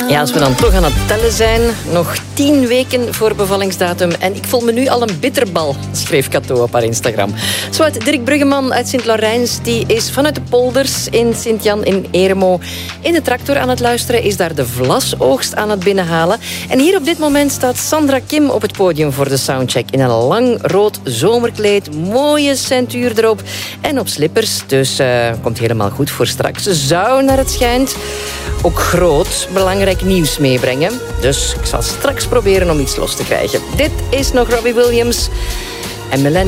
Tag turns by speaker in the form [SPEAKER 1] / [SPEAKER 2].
[SPEAKER 1] Ja, als we dan toch aan het tellen zijn, nog 10 weken voor bevallingsdatum. En ik voel me nu al een bitterbal, schreef Cato op haar Instagram. Zo uit Dirk Bruggeman uit Sint-Laurijns, die is vanuit de polders in Sint-Jan in Eremo in de tractor aan het luisteren, is daar de vlasoogst aan het binnenhalen. En hier op dit moment staat Sandra Kim op het podium voor de soundcheck in een lang rood zomerkleed, mooie ceintuur erop en op slippers. Dus komt helemaal goed voor straks. Ze zou, naar het schijnt, ook groot belangrijk nieuws meebrengen. Dus ik zal straks proberen om iets los te krijgen. Dit is nog Robbie Williams en Millennium.